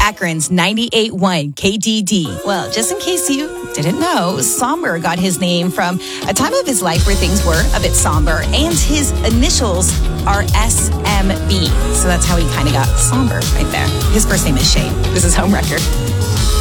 Akron's 98.1 KDD. Well, just in case you didn't know, Somber got his name from a time of his life where things were a bit somber, and his initials are SMB. So that's how he kind of got Somber right there. His first name is Shane. This is Home Record.